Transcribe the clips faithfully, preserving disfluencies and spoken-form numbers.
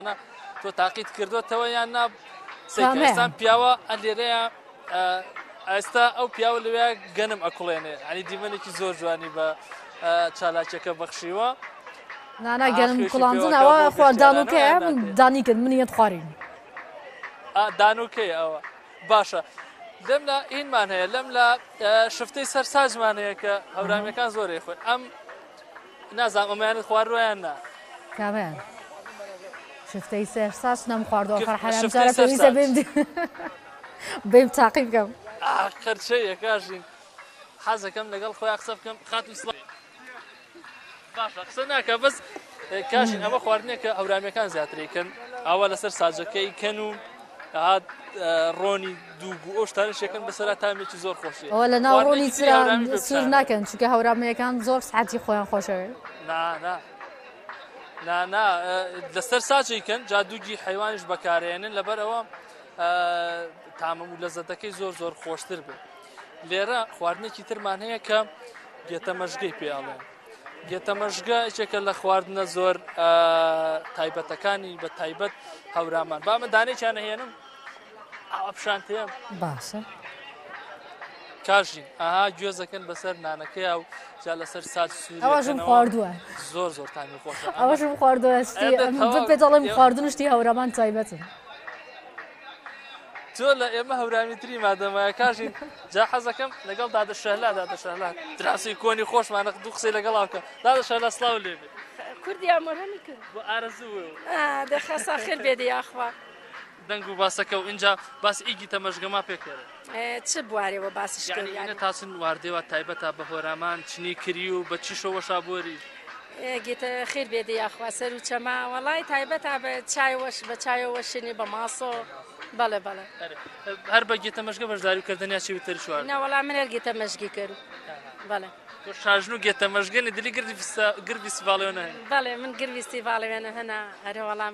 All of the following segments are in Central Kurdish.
تۆ تاقیت کردوتەوە یان نا ئێستان پیاوە لێرەیە ئێستا ئەو پیاوە لەوێ گەنم ئەکوڵێنێ ئەنی دیمەنێکی زۆر جوانی بە چالاکیەکە بەخشیوە نانا گەنم کوڵاندنەوە خواردانوکەیە دانی کرد منیەت خوارین دانوکەی ئەوە باشە لەم لە ئینمان هەیە لەم لە شفتەی سەرساجمان هەیە کە هەورامیەکان زۆرێ خۆن ئەم نازانم ئەمەیانت خواردویان نا کامیان شفتەی سەرساج نەم خواردووە خەر حەرامجارە پێویستە بێم بێم تاقی بکەم خەرچەیە کاشین حەزەکەم لەگەڵ خۆیان قسە بکەم خاتون سڵ باشە قسە ناکە بەس کاشین ئەمە خواردنێک کە هەورامیەکان زیاترێکن ئەوە لەسەر ساجەکەی کەن و هات ڕۆنی دووبوو ئەو شتانە شێکن بەسەرا تامێکی زۆر خۆشیە ئەوە لە ناو ڕۆنی سوور ناکەن چونکە هەورامیەکان زۆر سعاتی خۆیان خۆشەوێ نا نا نا لەسەر ساجێکن جادووگی حیوانیش بەکارێنن لەبەرەوە تامە و لەزەتەکەی زۆر زۆر خۆشتر بێت لێرە خواردنێکی ترمان هەیە کە گێتە مەژگەی پێڵێن گێتە مەژگە یەکێکە لە خواردنە زۆر تایبەتەکانی بە تایبەت هەورامان بامە دانێکیان هێنم ئاپشانتەیە باشە کاژین ئاها گوێزەکەن بەسەر نانەکەی و جا لەسەر ساج سووری ئەوەشم خواردووە زۆر زۆر تامی خۆشە ئەوەشم خواردووە پێ دەڵێم خواردنشتی هەورامان تایبەتن تۆ لە ئێمە هەورامی تری مادەمایە کاژین جا حەزەکەم لەگەڵ دادەشەهلا دادەشەهلا دراسی کۆنی خۆشمانە دوو قسەی لەگەڵا بکە دادەشەهلا سڵاو لێبێ کوردی ئامۆرەمی کرد بۆ ئارەزووە دەخەسا خێر بێدە یاخوا دەنگ و باسەکە و اینجا باس ئیگی تەمەژگەما پێکەرە چ بوارەوە باسش کردیانە تاچن واردەوە تایبەتە بە هۆرامان چنی کری و بە چی شەوە شابۆری گێتە خێر بێدە یاخوا سەر و چەما وەڵای تایبەتە بە چایوەش بە چایەوە شنی بە ماسۆ بەڵێ بەڵێ هەر بە گێتە مەژگە بەشداریکردنیا چی وتر شوار نەوەڵا من هەر گێتە مەژگی کرد بەڵێ تۆ شاژن و گێتە مەژگەنی دلی گردی گردی سیڤاڵێنە هەیە بەڵێ من گردی سیڤاڵێنە هەنا هەرە وەڵام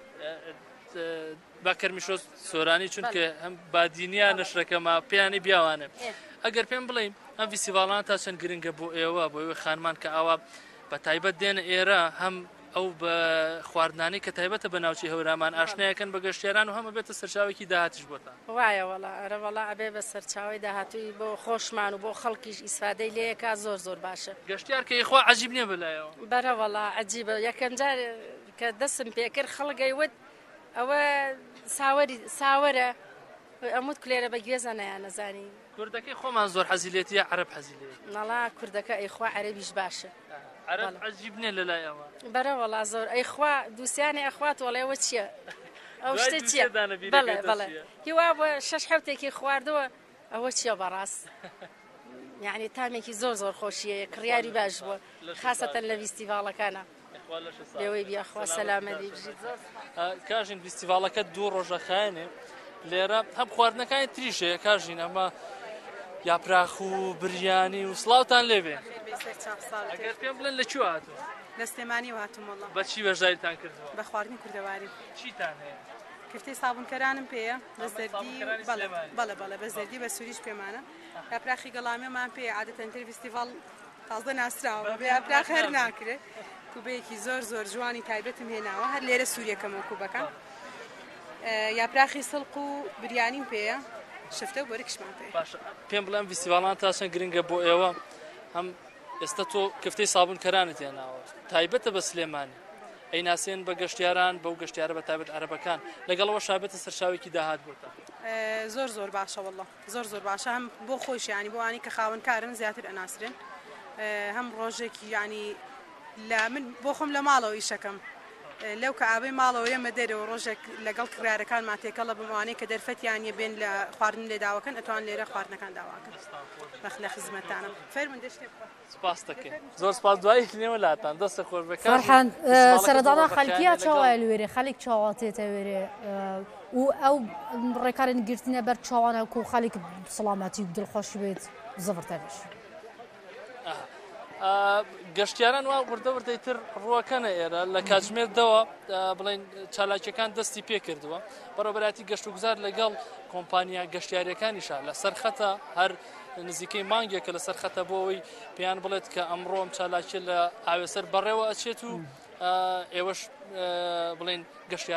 باکەرمیشۆ سۆرانی چونکە هەم بادینیا نەشرەکەما پێیانی بیاوانە ئەگەر پێم بڵێم ئەم ڤیسیڤاڵان تا چەند گرنگە بۆ ئێوە بۆ ئێوە خانمان کە ئاوا بە تایبەت دێنە ئێرە هەم ئەو بە خواردنانی کە تایبەتە بە ناوچی هەورامان ئاشنایەکەن بە گەشتیاران و هەمە بێتە سەرچاوێکی داهاتیش بۆتان وایە وەڵا ئەرە وەڵا ئەبێ بە سەرچاوی داهاتووی بۆ خۆشمان و بۆ خەڵکیش ئیسفادەی لێیەکا زۆر زۆر باشە گەشتیار کە یخوا عەجیب نییە بەلایەوە بەرە وەڵا عەجیبە یەکەم جار کە دەستم پێکرد خەڵگەی وت ئەوە ساوەری ساوەرە ئەموت کولێرە بە گوێزە نەیان نەزانی کوردەکەی خۆمان زۆر حەزیلێتیە عەرەب حەزیلێت نەڵا کوردەکە ئەیخوا عەرەبیش باشە عەرەب عەجیب نییە لەلایەوە بەرە وەڵا زۆر ئەیخوا دووسیانی ئەخوات وەڵێەوە چییە ئەو شتە چییە بەڵێ بەڵێ هیوا بە شەش حەوتێکی خواردەوە ئەوە چییە بەڕاست یعنی تامێکی زۆر زۆر خۆشیە کڕیاری باش بووە خاسەتەن لە ڤیسیڤاڵەکانە لێوەی بیاخوا سەلامەتی بژیت کاژین ڤیسیڤاڵەکە دوو ڕۆژە خایەنێ لێرە هەم خواردنەکانی تریشەیە کاژین ئەمە یاپراخ و بریانی و سڵاوتان لێبێ ئەگەر پێم بڵێن لە کوێ هاتووە لە سلێمانی هاتووم وەڵا بە چی بەشداریتان کردووە بە خواردنی کوردەواری چیتان هەیە کفتەی سابونکەرانم پێیە بە زەردی بەڵێ بەڵێ بە زەردی بە سووریش پێمانە یاپراخی گەڵامیەمان پێ عادەتەن تر ڤیسیڤاڵ تازە ناسراوە بە یاپراخ هەر ناکرێت کوبەیەکی زۆر زۆر جوانی تایبەتم هێناوە هەر لێرە سووریەکەمەوە کوبەکە یاپراخی سڵق و بریانیم پێیە شفتە و بۆرەکشمان پێ پێم بڵێم ڤیسیڤاڵان تا چەند گرنگە بۆ ئێوە هەم ئێستا تۆ کفتەی سابونکەرانت هێناوە تایبەتە بە سلێمانی ئەیناسێن بە گەشتیاران بەو گەشتیارە بە تایبەت عەرەبەکان لەگەڵەوە شابێتە سەرچاوێکی داهات بۆتان زۆر زۆر باشە وەڵڵا زۆر زۆر باشە هەم بۆ خۆشیانی بۆ وانی کە خاوەنکارن زیاتر ئەناسرن هەم ڕۆژێکی ینی لە من بۆ خۆم لە ماڵەوە ئیشەکەم لەو کە ئاوەی ماڵەوە ئێمە دەرەوە ڕۆژێک لەگەڵ کرارەکان ماتێکەڵە بمانەی کە دەرفەتیانە بێن لە خواردن لێداوەکەن ئەتوان لێرە خواردنەکان داواکەن بەخ لە خزمەتانم فەرمون دەشتێک سپاس دەکەین زۆر سپاس دوایی نێوە لاتان دەستە خۆش بەکار فەرحان سەرەتانا خەڵکیە چاوایە لێرێ خەڵک چاواتێتە وێرێ و ئەو ڕێکارن گرتنە بەر چاوانە و خەڵک سڵامەتی و دڵخۆشی بێت زەبرتەبێش گەشتیاران وا وردە وردەیتر ڕووەکەنە ئێرە لە کاتژمێردەوە بڵێن چالاکیەکان دەستی پێ کردووە بەڕێوەبەراتی گەشت و گوزار لەگەڵ کۆمپانیا گەشتیاریەکانیشە لە سەرخەتە هەر نزیکەی مانگێکە لە سەرخەتە بۆ ئەوەی پێیان بڵێت کە ئەمڕۆم چالاکی لە ئاوێسەر بەڕێوە ئەچێت و ئێوەش بڵێن گەشتیار